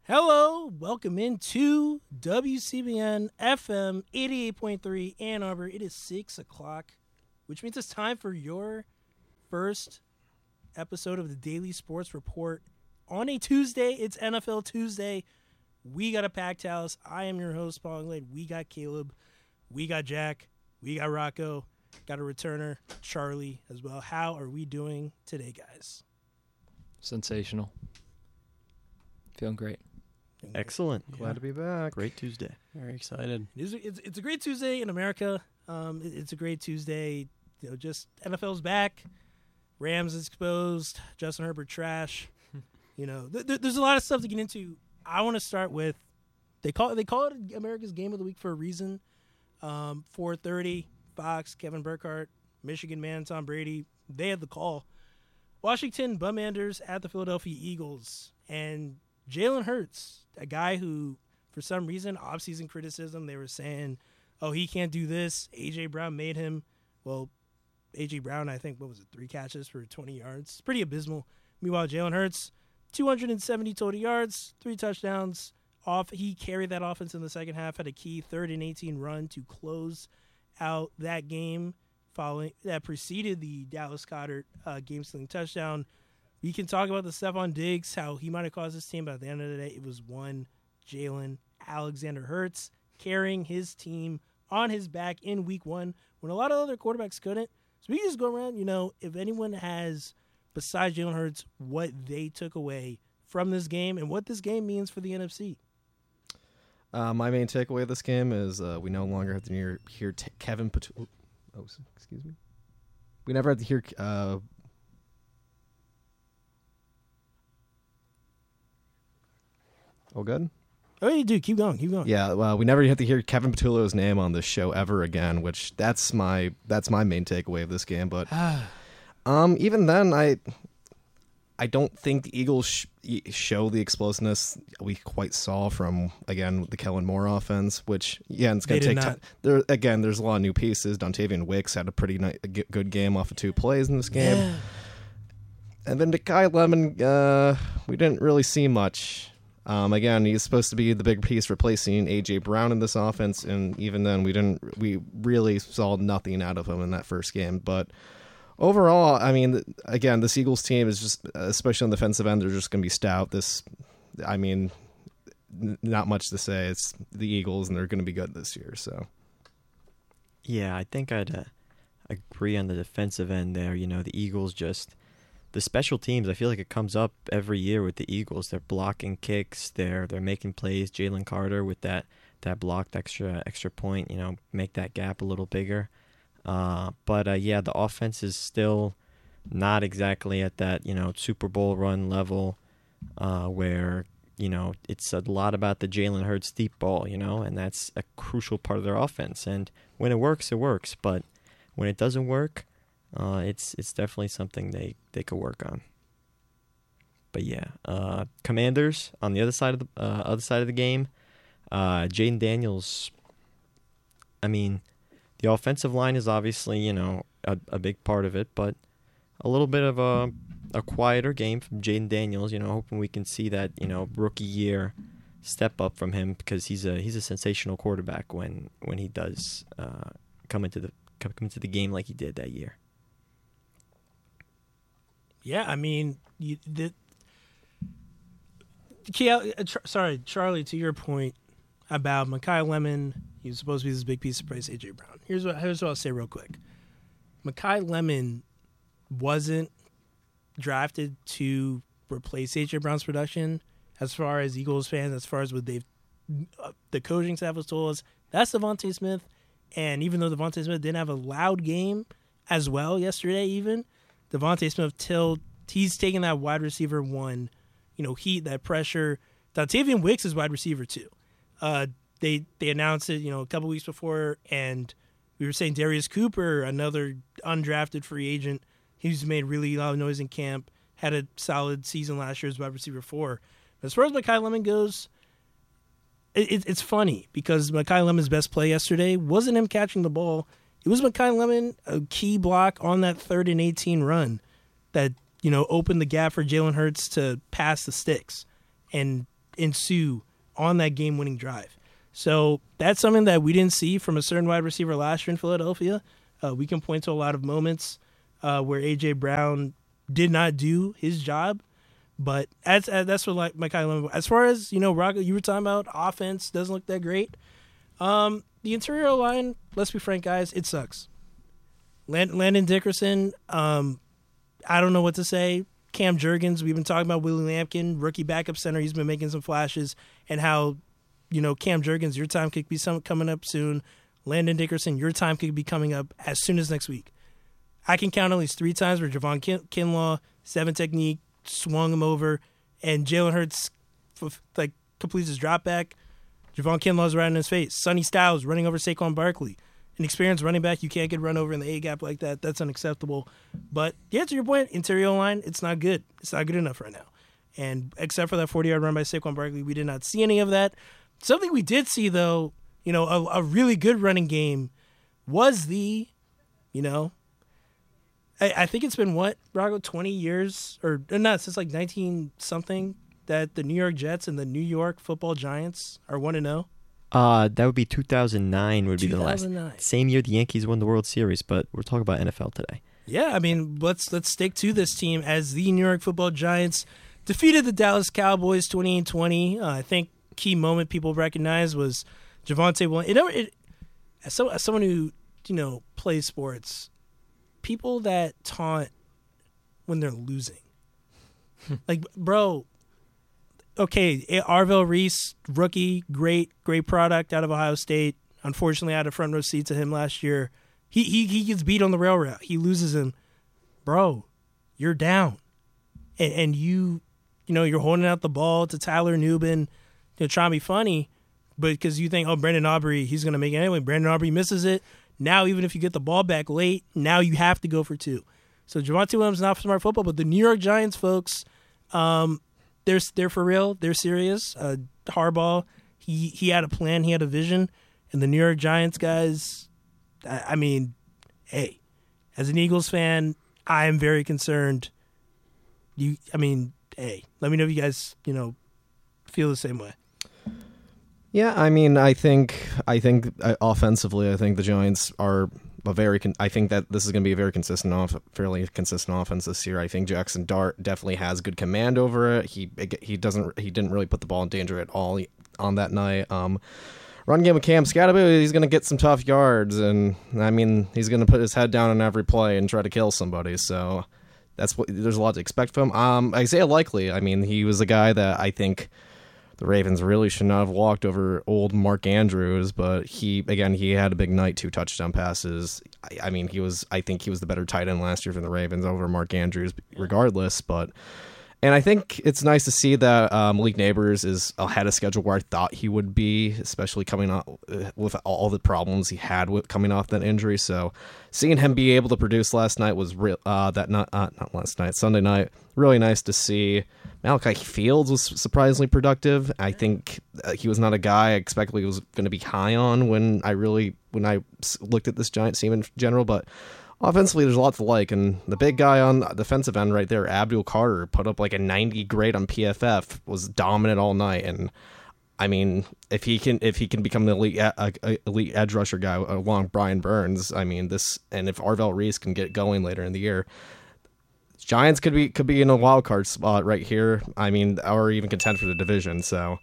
Hello, welcome into WCBN FM 88.3 Ann Arbor. It is 6 o'clock, which means it's time for your first episode of the Daily Sports Report. On a Tuesday, it's NFL Tuesday. We got a packed house. I am your host, Paul Glade. We got Caleb. We got Jack. We got Rocco. Got a returner, Charlie, as well. How are we doing today, guys? Sensational. Feeling great. Excellent. Glad to be back. Great Tuesday. Very excited. It's a great Tuesday in America. It's a great Tuesday. You know, just NFL's back. Rams exposed. Justin Herbert trash. You know, there's a lot of stuff to get into. I want to start with they call it America's Game of the Week for a reason. 4:30, Fox, Kevin Burkhardt, Michigan man Tom Brady. They had the call. Washington Bumanders at the Philadelphia Eagles, and Jalen Hurts, a guy who, for some reason, off-season criticism, they were saying, oh, he can't do this. A.J. Brown made him. Well, A.J. Brown, I think, 3 catches for 20 yards? Pretty abysmal. Meanwhile, Jalen Hurts, 270 total yards, 3 touchdowns. He carried that offense in the second half, had a key 3rd and 18 run to close out that game that preceded the Dallas Goedert game-stealing touchdown. We can talk about the Stephon Diggs, how he might have caused this team, but at the end of the day, it was one Jalen Alexander Hurts carrying his team on his back in week 1 when a lot of other quarterbacks couldn't. So we can just go around, if anyone has, besides Jalen Hurts, what they took away from this game and what this game means for the NFC. My main takeaway of this game is we no longer have to hear Kevin Patullo. Oh, excuse me. We never had to hear all good? Oh, you do. Keep going. Yeah, well, we never had to hear Kevin Patullo's name on this show ever again, which that's my main takeaway of this game. But even then, I don't think the Eagles show the explosiveness we quite saw from, again, the Kellen Moore offense, which, yeah, it's going to take time. There's a lot of new pieces. Dontavian Wicks had a pretty good game off of 2 plays in this game. Yeah. And then Mekhi Lemon, we didn't really see much. Again, he's supposed to be the big piece replacing A.J. Brown in this offense, and even then we really saw nothing out of him in that first game. But overall, I mean, again, this Eagles team is just, especially on the defensive end, they're just going to be stout. Not much to say. It's the Eagles, and they're going to be good this year. So, yeah, I think I'd agree on the defensive end there. The Eagles just, the special teams, I feel like it comes up every year with the Eagles. They're blocking kicks. They're making plays. Jalen Carter with that blocked extra point, make that gap a little bigger. But the offense is still not exactly at that, Super Bowl run level where, it's a lot about the Jalen Hurts deep ball, and that's a crucial part of their offense. And when it works, it works. But when it doesn't work, it's definitely something they could work on. But yeah, Commanders on the other side of the game, Jaden Daniels. I mean, the offensive line is obviously a big part of it, but a little bit of a quieter game from Jaden Daniels. Hoping we can see that rookie year step up from him, because he's a sensational quarterback when he does come into the game like he did that year. Yeah, I mean, Charlie, to your point about Mekhi Lemon, he was supposed to be this big piece of price, A.J. Brown. Here's what I'll say real quick. Mekhi Lemon wasn't drafted to replace A.J. Brown's production. As far as Eagles fans, as far as what the coaching staff was told us, that's Devontae Smith. And even though Devontae Smith didn't have a loud game as well yesterday, even Devontae Smith he's taking that wide receiver 1, heat, that pressure. Dontavian Wicks is wide receiver 2. They announced it, a couple weeks before, and we were saying Darius Cooper, another undrafted free agent, he's made really loud noise in camp, had a solid season last year as wide receiver 4. But as far as Mekhi Lemon goes, it's funny because Mekhi Lemon's best play yesterday wasn't him catching the ball. It was Mekhi Lemon, a key block on that 3rd and 18 run that, opened the gap for Jalen Hurts to pass the sticks. And ensue on that game-winning drive. So that's something that we didn't see from a certain wide receiver last year in Philadelphia. We can point to a lot of moments where A.J. Brown did not do his job, but that's what like my kind of. As far as Rocco, you were talking about offense doesn't look that great. The interior line, let's be frank, guys, it sucks. Landon Dickerson, I don't know what to say. Cam Jurgens, we've been talking about Willie Lampkin, rookie backup center. He's been making some flashes, and how Cam Jurgens, your time could be coming up soon. Landon Dickerson, your time could be coming up as soon as next week. I can count at least 3 times where Javon Kinlaw, 7 technique, swung him over, and Jalen Hurts completes his drop back. Javon Kinlaw's right in his face. Sonny Styles running over Saquon Barkley. An experienced running back, you can't get run over in the A-gap like that. That's unacceptable. But yeah, to your point, interior line, it's not good. It's not good enough right now. And except for that 40-yard run by Saquon Barkley, we did not see any of that. Something we did see, though, a really good running game was I think it's been, Rocco, 20 years, or not, since like 19-something, that the New York Jets and the New York Football Giants are 1-0. That would be 2009 would be the last. 2009. Same year the Yankees won the World Series, but we're talking about NFL today. Yeah, I mean, let's stick to this team as the New York Football Giants defeated the Dallas Cowboys 28-20. I think key moment people recognize was Javonte Williams. As someone who plays sports, people that taunt when they're losing, like, bro. Okay, Arvell Reese, rookie, great product out of Ohio State. Unfortunately, I had a front row seat to him last year. He gets beat on the rail route. He loses him. Bro, you're down. And you're holding out the ball to Tyler Nubin, trying to be funny, but because you think, Brandon Aubrey, he's going to make it anyway. Brandon Aubrey misses it. Now, even if you get the ball back late, now you have to go for 2. So Javonte Williams is not smart football, but the New York Giants, folks, they're for real. They're serious. Harbaugh, he had a plan. He had a vision. And the New York Giants guys, I mean, hey, as an Eagles fan, I am very concerned. Hey, let me know if you guys, feel the same way. Yeah, I mean, I think offensively, I think the Giants are I think that this is going to be a very fairly consistent offense this year. I think Jackson Dart definitely has good command over it. He didn't really put the ball in danger at all on that night. Run game with Cam Scatterby, he's going to get some tough yards, and I mean, he's going to put his head down on every play and try to kill somebody. So there's a lot to expect from him. Isaiah Likely, I mean, he was a guy that I think the Ravens really should not have walked over old Mark Andrews, but he had a big night, 2 touchdown passes. I think he was the better tight end last year for the Ravens over Mark Andrews regardless, and I think it's nice to see that Malik Neighbors is ahead of schedule where I thought he would be, especially coming out with all the problems he had with coming off that injury. So seeing him be able to produce last night was Sunday night, really nice to see. Malachi Fields was surprisingly productive. I think he was not a guy I expected he was going to be high on when I looked at this Giants team in general, but offensively there's a lot to like, and the big guy on the defensive end right there, Abdul Carter, put up like a 90 grade on PFF, was dominant all night, and I mean, if he can become the elite edge rusher guy along Brian Burns, I mean and if Arvell Reese can get going later in the year, Giants could be in a wild card spot right here. I mean, or even contend for the division. So,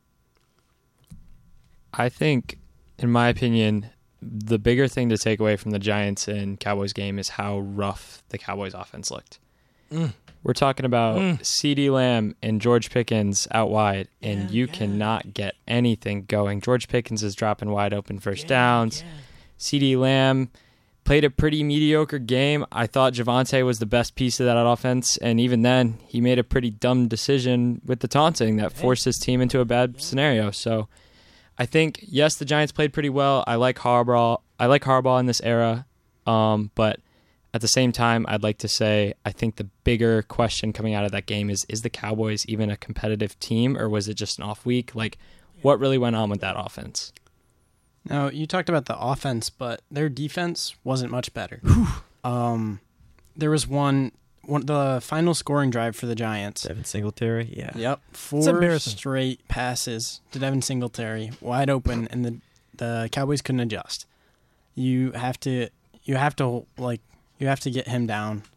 I think, in my opinion, the bigger thing to take away from the Giants and Cowboys game is how rough the Cowboys offense looked. We're talking about CeeDee Lamb and George Pickens out wide, and you cannot get anything going. George Pickens is dropping wide open first downs. CeeDee Lamb played a pretty mediocre game. I thought Javonte was the best piece of that offense, and even then, he made a pretty dumb decision with the taunting that forced his team into a bad scenario. So I think, yes, the Giants played pretty well. I like Harbaugh in this era, but at the same time, I'd like to say I think the bigger question coming out of that game is the Cowboys even a competitive team, or was it just an off week? Like, what really went on with that offense? Now, you talked about the offense, but their defense wasn't much better. There was one the final scoring drive for the Giants. Devin Singletary, yeah. Yep, It's 4 embarrassing. straight passes to Devin Singletary, wide open, and the Cowboys couldn't adjust. You have to get him down.